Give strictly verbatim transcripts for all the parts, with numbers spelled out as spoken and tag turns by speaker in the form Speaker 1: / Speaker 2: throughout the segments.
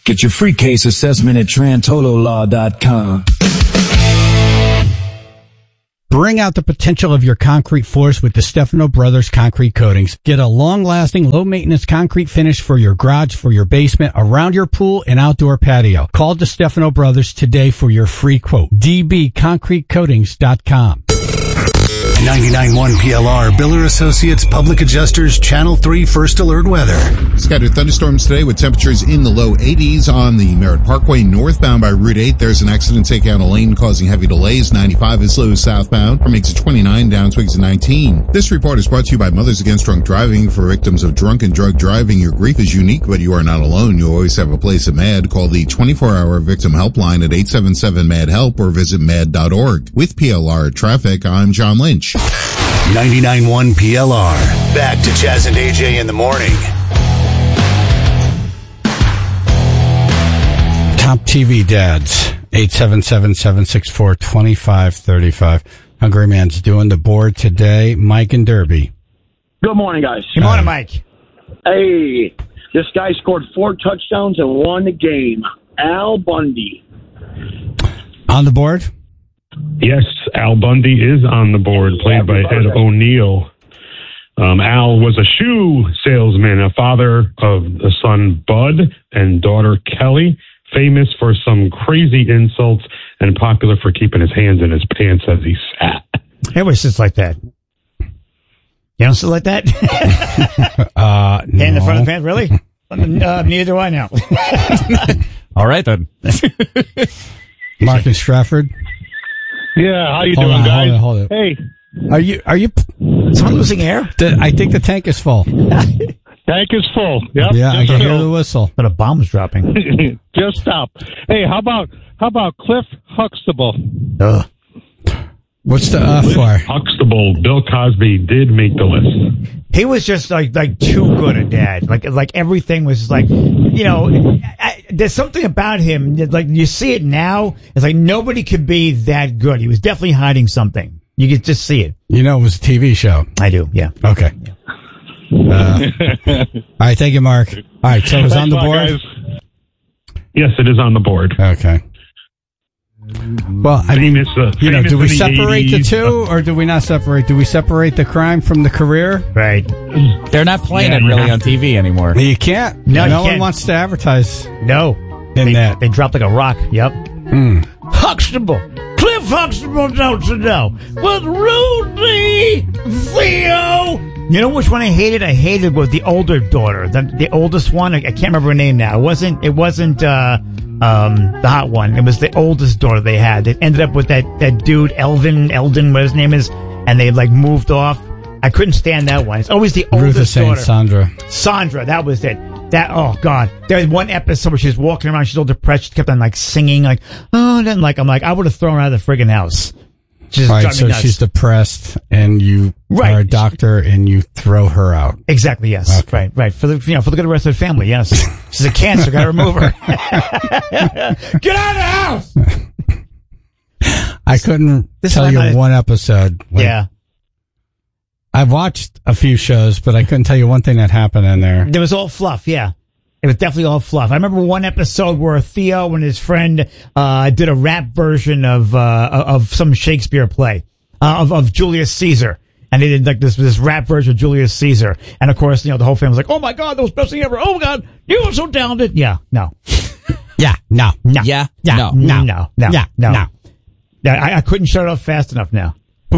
Speaker 1: Get your free case assessment at Trantolo Law dot com.
Speaker 2: Bring out the potential of your concrete floors with the Stefano Brothers Concrete Coatings. Get a long-lasting, low-maintenance concrete finish for your garage, for your basement, around your pool, and outdoor patio. Call the Stefano Brothers today for your free quote. d b concrete coatings dot com.
Speaker 3: ninety-nine point one P L R, Biller Associates Public Adjusters, Channel three First Alert Weather.
Speaker 4: Scattered thunderstorms today with temperatures in the low eighties on the Merritt Parkway northbound by Route eight. There's an accident taking out a lane causing heavy delays. ninety-five is slow southbound from exit twenty-nine down to exit nineteen. This report is brought to you by Mothers Against Drunk Driving. For victims of drunk and drug driving, your grief is unique, but you are not alone. You always have a place at MAD. Call the twenty-four hour victim helpline at eight seven seven MAD HELP or visit mad dot org. With P L R Traffic, I'm John Lynch.
Speaker 3: ninety-nine point one P L R. Back to Chaz and A J in the morning.
Speaker 2: Top T V dads, eight seven seven, seven six four, two five three five. Hungry Man's doing the board today. Mike and Derby.
Speaker 5: Good morning, guys.
Speaker 2: Good morning, Mike.
Speaker 5: Hey, this guy scored four touchdowns and won the game. Al Bundy.
Speaker 2: On the board?
Speaker 6: Yes, Al Bundy is on the board, played by Ed O'Neill. Um, Al was a shoe salesman, a father of a son, Bud, and daughter, Kelly, famous for some crazy insults and popular for keeping his hands in his pants as he sat.
Speaker 7: It was just like that. You don't sit like that?
Speaker 2: uh, no.
Speaker 7: Hand in front of the pants, really? Uh, neither do I now.
Speaker 8: All right, then.
Speaker 2: Marcus Stratford.
Speaker 9: Yeah, how you
Speaker 2: hold
Speaker 9: doing,
Speaker 2: on,
Speaker 9: guys?
Speaker 2: Hold it, hold it.
Speaker 9: Hey.
Speaker 2: Are you, are you...
Speaker 7: Someone losing air?
Speaker 2: The, I think the tank is full.
Speaker 9: Tank is full. Yep.
Speaker 2: Yeah, I can
Speaker 9: full.
Speaker 2: hear the whistle.
Speaker 7: But a bomb was dropping.
Speaker 9: Just stop. Hey, how about how about Cliff Huxtable?
Speaker 7: Ugh.
Speaker 2: What's the uh for?
Speaker 6: Huxtable, Bill Cosby did make the list.
Speaker 7: He was just like like too good a dad. Like like everything was like, you know, I, there's something about him. Like you see it now. It's like nobody could be that good. He was definitely hiding something. You could just see it.
Speaker 2: You know, it was a T V show.
Speaker 7: I do. Yeah.
Speaker 2: Okay.
Speaker 7: Yeah.
Speaker 2: Uh, all right. Thank you, Mark. All right. So it was on the board.
Speaker 9: Guys.
Speaker 6: Yes, it is on the board.
Speaker 2: Okay. Well, I mean,
Speaker 6: famous, uh,
Speaker 2: you know, do we
Speaker 6: in the
Speaker 2: separate the
Speaker 6: eighties.
Speaker 2: two, or do we not separate? Do we separate the crime from the career?
Speaker 7: Right.
Speaker 8: They're not playing
Speaker 6: Yeah,
Speaker 8: it really
Speaker 6: yeah.
Speaker 8: on T V anymore.
Speaker 2: You can't.
Speaker 7: No,
Speaker 2: no
Speaker 7: you
Speaker 2: one
Speaker 7: can't.
Speaker 2: wants to advertise
Speaker 7: No.
Speaker 2: in
Speaker 7: They,
Speaker 2: that.
Speaker 7: they dropped like a rock. Yep.
Speaker 2: Mm.
Speaker 7: Huxtable. Cliff Huxtable don't you know. With Rudy Theo. You know which one I hated? I hated was the older daughter, the the oldest one. I, I can't remember her name now. It wasn't. It wasn't uh, um, the hot one. It was the oldest daughter they had. It ended up with that that dude Elvin Eldon, what his name is, and they like moved off. I couldn't stand that one. It's always the
Speaker 2: Ruth is
Speaker 7: oldest
Speaker 2: saying
Speaker 7: daughter.
Speaker 2: Sandra.
Speaker 7: Sandra, that was it. That oh god, there was one episode where she was walking around. She's all depressed. She kept on like singing, like oh, and then like I'm like I would have thrown her out of the friggin' house. She's
Speaker 2: Right,
Speaker 7: driving me
Speaker 2: so
Speaker 7: nuts.
Speaker 2: she's depressed, and you
Speaker 7: Right.
Speaker 2: are a doctor, and you throw her out.
Speaker 7: Exactly. Yes.
Speaker 2: Okay.
Speaker 7: Right. Right. For the you know for the good of the rest of the family. Yes. She's a cancer. Got to remove her. Get out of the house.
Speaker 2: I couldn't
Speaker 7: This
Speaker 2: tell
Speaker 7: time
Speaker 2: you
Speaker 7: I-
Speaker 2: one episode. Like,
Speaker 7: Yeah.
Speaker 2: I've watched a few shows, but I couldn't tell you one thing that happened in there.
Speaker 7: It was all fluff. Yeah. It was definitely all fluff. I remember one episode where Theo and his friend uh did a rap version of uh of some Shakespeare play uh, of of Julius Caesar. And they did like this this rap version of Julius Caesar. And of course, you know, the whole family was like, "Oh my god, that was the best thing ever. Oh my god, you were so talented." Yeah. No.
Speaker 2: Yeah, no,
Speaker 7: No.
Speaker 8: Yeah?
Speaker 7: Yeah.
Speaker 8: No.
Speaker 7: No. No. No.
Speaker 2: Yeah,
Speaker 7: No.
Speaker 2: no.
Speaker 7: Yeah, I, I couldn't shut it off fast enough now.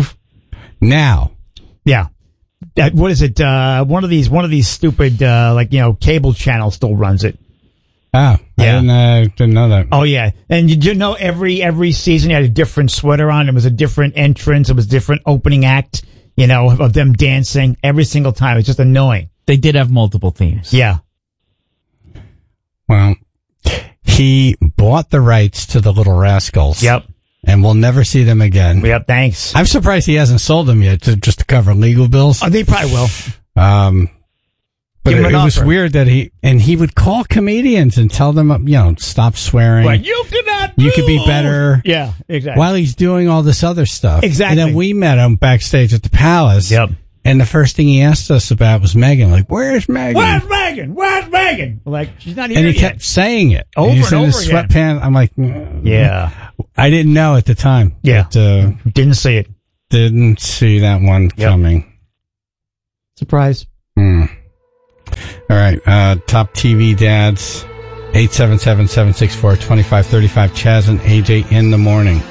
Speaker 2: Now,
Speaker 7: Yeah. That, what is it? Uh, one of these, one of these stupid, uh, like, you know, cable channels still runs it.
Speaker 2: oh, I
Speaker 7: Yeah.
Speaker 2: didn't, uh, didn't know that.
Speaker 7: Oh yeah. And you do know every, every season you had a different sweater on. It was a different entrance. It was a different opening act, you know, of, of them dancing every single time. It's just annoying.
Speaker 8: They did have multiple themes.
Speaker 7: Yeah.
Speaker 2: Well, he bought the rights to the Little Rascals.
Speaker 7: Yep.
Speaker 2: And we'll never see them again.
Speaker 7: Yep. Thanks.
Speaker 2: I'm surprised he hasn't sold them yet to just to cover legal bills.
Speaker 7: Oh, they probably will.
Speaker 2: Um, but
Speaker 7: Give
Speaker 2: it,
Speaker 7: him an
Speaker 2: it was
Speaker 7: offer.
Speaker 2: weird that he, and he would call comedians and tell them, you know, stop swearing.
Speaker 7: Like, you cannot
Speaker 2: You could be better.
Speaker 7: Yeah, exactly.
Speaker 2: While he's doing all this other stuff.
Speaker 7: Exactly.
Speaker 2: And then we met him backstage at the Palace.
Speaker 7: Yep.
Speaker 2: And the first thing he asked us about was Megan. Like, where's Megan?
Speaker 7: Where's Megan? Where's Megan? Like, she's not here
Speaker 2: And he
Speaker 7: yet.
Speaker 2: kept saying it.
Speaker 7: Over
Speaker 2: He's
Speaker 7: and
Speaker 2: in his
Speaker 7: over again.
Speaker 2: sweatpants. I'm like, mm.
Speaker 7: Yeah.
Speaker 2: I didn't know at the time.
Speaker 7: Yeah.
Speaker 2: But, uh,
Speaker 7: Didn't see it.
Speaker 2: didn't see that one
Speaker 7: Yep.
Speaker 2: coming.
Speaker 7: Surprise.
Speaker 2: Hmm. All right. Uh, top T V dads. eight seven seven, seven six four, two five three five. Chaz and A J in the morning.